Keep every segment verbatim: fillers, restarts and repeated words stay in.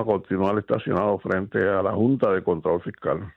continuar estacionado frente a la Junta de Control Fiscal.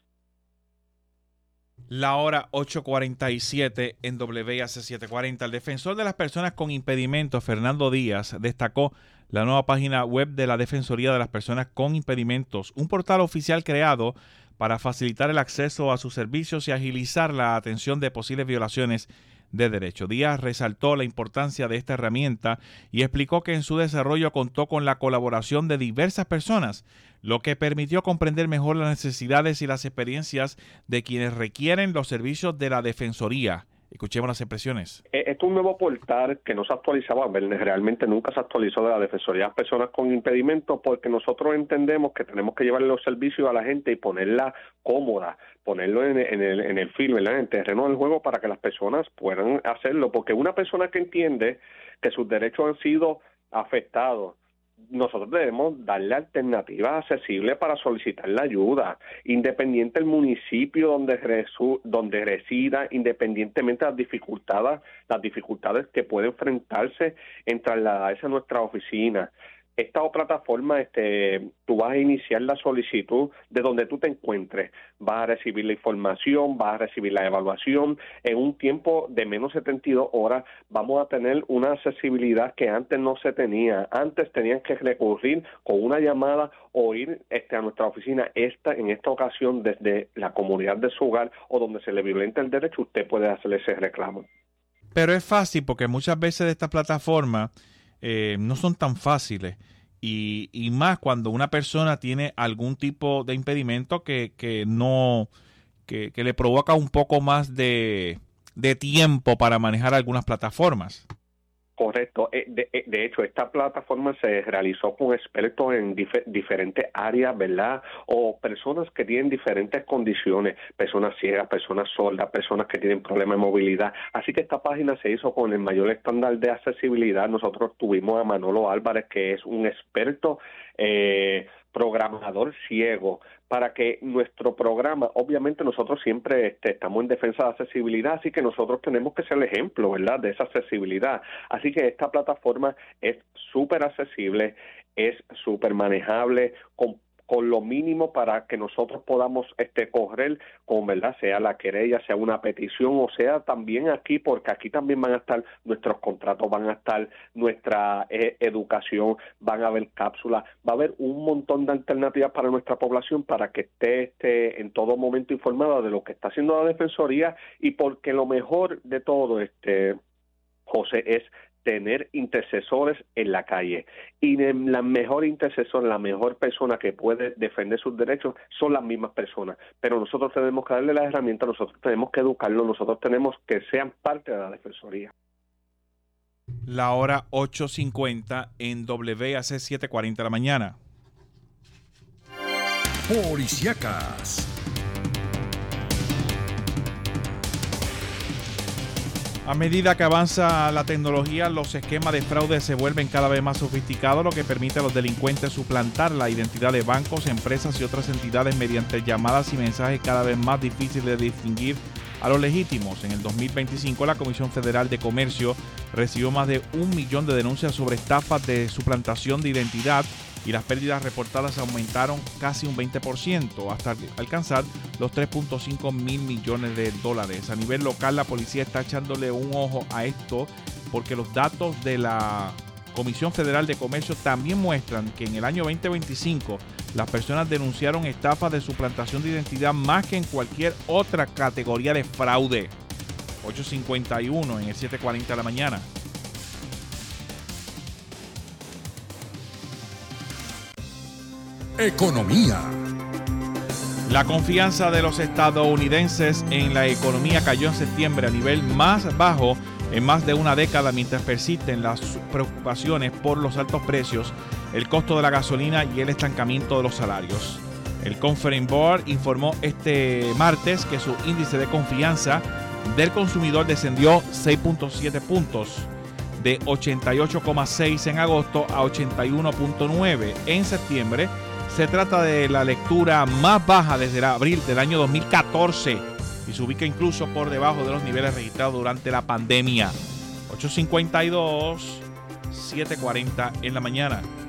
La hora ocho cuarenta y siete en W A C setecientos cuarenta. El defensor de las personas con impedimentos, Fernando Díaz, destacó la nueva página web de la Defensoría de las Personas con Impedimentos, un portal oficial creado para facilitar el acceso a sus servicios y agilizar la atención de posibles violaciones de derechos. Díaz resaltó la importancia de esta herramienta y explicó que en su desarrollo contó con la colaboración de diversas personas, lo que permitió comprender mejor las necesidades y las experiencias de quienes requieren los servicios de la Defensoría. Escuchemos las impresiones. Este es un nuevo portal que no se actualizaba, realmente nunca se actualizó de la Defensoría de las Personas con Impedimentos, porque nosotros entendemos que tenemos que llevarle los servicios a la gente y ponerla cómoda, ponerlo en, en el en el film, en el terreno del juego para que las personas puedan hacerlo, porque una persona que entiende que sus derechos han sido afectados, nosotros debemos darle alternativas accesibles para solicitar la ayuda, independiente del municipio donde resu, donde resida, independientemente de las dificultades, las dificultades que puede enfrentarse en trasladarse a nuestra oficina. Esta plataforma, este, tú vas a iniciar la solicitud de donde tú te encuentres, vas a recibir la información, vas a recibir la evaluación, en un tiempo de menos setenta y dos horas vamos a tener una accesibilidad que antes no se tenía. Antes tenían que recurrir con una llamada o ir este, a nuestra oficina. Esta, en esta ocasión, desde la comunidad de su hogar o donde se le violenta el derecho, usted puede hacer ese reclamo. Pero es fácil porque muchas veces de estas plataformas Eh, no son tan fáciles y, y más cuando una persona tiene algún tipo de impedimento que, que no que, que le provoca un poco más de, de tiempo para manejar algunas plataformas. Correcto. De, de hecho, esta plataforma se realizó con expertos en dif- diferentes áreas, ¿verdad? O personas que tienen diferentes condiciones, personas ciegas, personas sordas, personas que tienen problemas de movilidad. Así que esta página se hizo con el mayor estándar de accesibilidad. Nosotros tuvimos a Manolo Álvarez, que es un experto eh, programador ciego, para que nuestro programa, obviamente nosotros siempre este, estamos en defensa de accesibilidad, así que nosotros tenemos que ser el ejemplo, ¿verdad?, de esa accesibilidad. Así que esta plataforma es súper accesible, es súper manejable, con con lo mínimo para que nosotros podamos este correr con, ¿verdad?, sea la querella, sea una petición, o sea también aquí, porque aquí también van a estar nuestros contratos, van a estar nuestra eh, educación, van a haber cápsulas, va a haber un montón de alternativas para nuestra población para que esté, esté en todo momento informada de lo que está haciendo la Defensoría, y porque lo mejor de todo, este José, es tener intercesores en la calle, y la mejor intercesora, la mejor persona que puede defender sus derechos son las mismas personas, pero nosotros tenemos que darle las herramientas, nosotros tenemos que educarlos, nosotros tenemos que sean parte de la Defensoría. La hora ocho cincuenta en W A C setecientos cuarenta de la mañana. Policíacas. A medida que avanza la tecnología, los esquemas de fraude se vuelven cada vez más sofisticados, lo que permite a los delincuentes suplantar la identidad de bancos, empresas y otras entidades mediante llamadas y mensajes cada vez más difíciles de distinguir a los legítimos. En el dos mil veinticinco, la Comisión Federal de Comercio recibió más de un millón de denuncias sobre estafas de suplantación de identidad, y las pérdidas reportadas aumentaron casi un veinte por ciento hasta alcanzar los tres punto cinco mil millones de dólares. A nivel local, la policía está echándole un ojo a esto porque los datos de la Comisión Federal de Comercio también muestran que en el año veinte veinticinco las personas denunciaron estafas de suplantación de identidad más que en cualquier otra categoría de fraude. ocho cincuenta y uno en el siete cuarenta de la mañana. Economía. La confianza de los estadounidenses en la economía cayó en septiembre a nivel más bajo en más de una década, mientras persisten las preocupaciones por los altos precios, el costo de la gasolina y el estancamiento de los salarios. El Conference Board informó este martes que su índice de confianza del consumidor descendió seis punto siete puntos, de ochenta y ocho coma seis en agosto a ochenta y uno punto nueve en septiembre. Se trata de la lectura más baja desde el abril del año dos mil catorce y se ubica incluso por debajo de los niveles registrados durante la pandemia. ocho cincuenta y dos, siete cuarenta en la mañana.